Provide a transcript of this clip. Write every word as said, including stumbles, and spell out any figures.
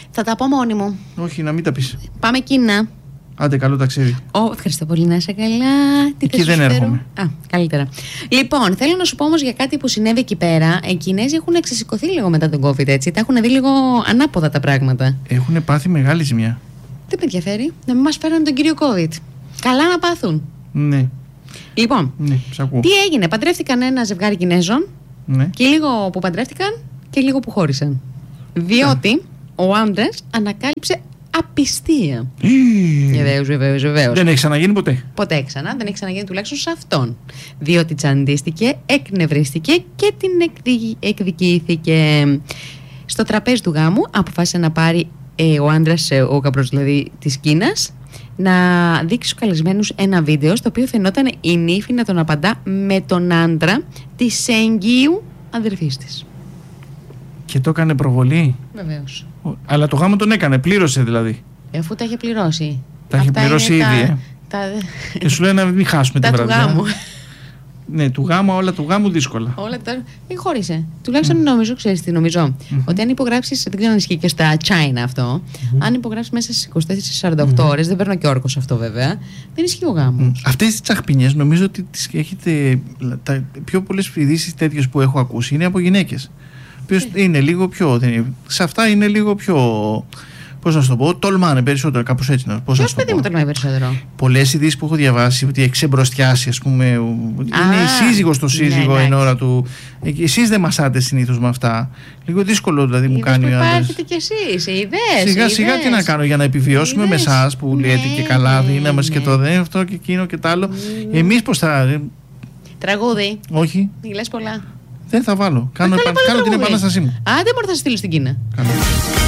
Θα τα πω μόνη μου. Όχι, να μην τα πεις. Πάμε Κίνα. Άντε, καλό ταξίδι. Ω, ευχαριστώ πολύ, να είσαι καλά. Τι εκεί δεν έρχομαι. Α, καλύτερα. Λοιπόν, θέλω να σου πω όμως για κάτι που συνέβη εκεί πέρα. Οι Κινέζοι έχουν εξισηκωθεί λίγο μετά τον COVID, έτσι. Τα έχουν δει λίγο ανάποδα τα πράγματα. Έχουν πάθει μεγάλη ζημιά. Δεν με ενδιαφέρει να μην μας φέρουν τον κύριο COVID. Καλά να πάθουν. Ναι. Λοιπόν, ναι, τι έγινε, παντρεύτηκαν ένα ζευγάρι Κινέζων, ναι. και λίγο που παντρεύτηκαν και λίγο που χώρισαν. Διότι ο άντρας ανακάλυψε απιστία. Βεβαίως, βεβαίως, βεβαίως. Δεν έχει ξαναγίνει ποτέ. Ποτέ ξανά, δεν έχει ξαναγίνει τουλάχιστον σε αυτόν. Διότι τσαντίστηκε, εκνευρίστηκε και την εκδι... εκδικήθηκε. Στο τραπέζι του γάμου αποφάσισε να πάρει ε, ο άντρας, ε, ο γαμπρός δηλαδή της Κίνας, να δείξει στους καλεσμένους ένα βίντεο στο οποίο φαινόταν η νύφη να τον απαντά με τον άντρα της εγγύου αδερφής της. Και το έκανε προβολή. Βεβαίως. Αλλά το γάμο τον έκανε, πλήρωσε δηλαδή. Ε, αφού τα είχε πληρώσει. Τα είχε πληρώσει ήδη, τα, ε. Τα... Και σου λέει να μην χάσουμε την βραδιά. Τα του γάμου. Ναι, του γάμου, όλα του γάμου δύσκολα. Όλα τα. Ε, χώρισε. Τουλάχιστον mm. νομίζω, ξέρεις τι νομίζω. Mm-hmm. Ότι αν υπογράψεις, δεν ξέρω αν ισχύει και στα China αυτό, mm-hmm. αν υπογράψεις μέσα στις είκοσι τέσσερις με σαράντα οκτώ mm-hmm. ώρες, δεν παίρνω και όρκος αυτό βέβαια, δεν ισχύει ο γάμος. Mm. Αυτές τις τσαχπινιές νομίζω ότι τις έχετε. Τα πιο πολλές ειδήσεις τέτοιες που έχω ακούσει είναι από γυναίκες. Ποιος yeah. είναι λίγο πιο. Δεν, σε αυτά είναι λίγο πιο. Πώς να σου το πω, τολμάνε περισσότερο, κάπως έτσι. Ποιος παιδί μου τολμάει περισσότερο? Πολλές ειδήσεις που έχω διαβάσει ότι έχει ξεμπροστιάσει, ας πούμε. Α, είναι η σύζυγος στο σύζυγο ναι, εν ώρα του. Εσείς δεν μασάτε συνήθως με αυτά. Λίγο δύσκολο δηλαδή μου κάνει ο άντρας. Υπάρχετε κι εσείς, ιδέες. Σιγά σιγά τι να κάνω για να επιβιώσουμε είδες. Με εσάς που ναι, λέτε και καλά, ναι, δύναμη ναι. και το δε, αυτό και εκείνο και τ' άλλο. Ναι. Εμείς πώς θα. Τραγούδι. Όχι. Μιλάς πολλά. Δεν θα βάλω. Κάνω, επα... κάνω την επανάστασή μου. Άντε, μπορεί να στείλω στην Κίνα. Καλό.